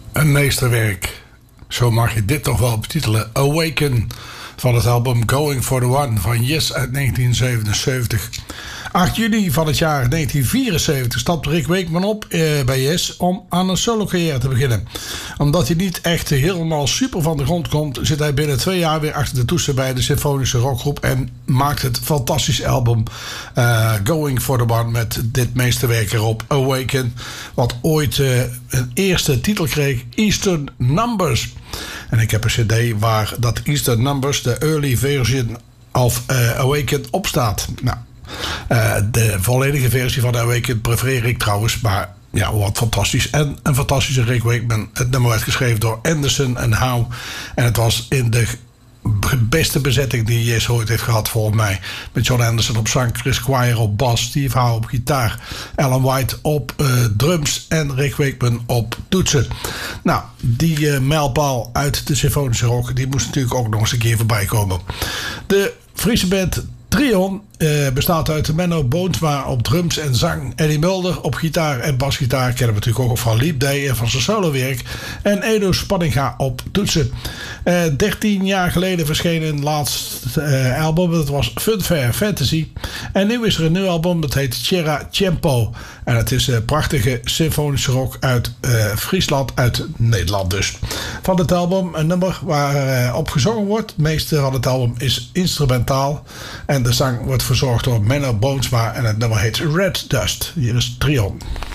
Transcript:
Een meesterwerk. Zo mag je dit toch wel betitelen. Awaken van het album Going for the One van Yes uit 1977. 8 juni van het jaar 1974 stapte Rick Wakeman op bij Yes om aan een solo-carrière te beginnen. Omdat hij niet echt helemaal super van de grond komt, zit hij binnen 2 jaar weer achter de toetsen bij de symfonische rockgroep en maakt het fantastische album Going for the One met dit meesterwerk erop, Awaken, wat ooit een eerste titel kreeg, Eastern Numbers. En ik heb een cd waar dat Eastern Numbers, de early version of Awaken, op staat. Nou, de volledige versie van Awaken prefereer ik trouwens, maar ja, wat fantastisch. En een fantastische Rick Wakeman. Het nummer werd geschreven door Anderson en Howe. En het was in de beste bezetting die Yes ooit heeft gehad volgens mij. Met John Anderson op zang, Chris Squire op bas, Steve Howe op gitaar, Alan White op drums en Rick Wakeman op toetsen. Nou, die mijlpaal uit de symfonische rock, die moest natuurlijk ook nog eens een keer voorbij komen. De Friese band Trion bestaat uit Menno Boonsma op drums en zang, Eddie Mulder op gitaar en basgitaar, kennen we natuurlijk ook van Leap Day en van zijn solowerk, en Edo Spanninga op toetsen. 13 jaar geleden verscheen een laatste album, dat was Funfair Fantasy, en nu is er een nieuw album, dat heet Cherra Tempo, en het is prachtige symfonische rock uit Friesland, uit Nederland dus. Van het album een nummer waar op gezongen wordt. Het meeste van het album is instrumentaal en de zang wordt verzorgd door Menno Boonsma en het nummer heet Red Dust. Hier is Trion.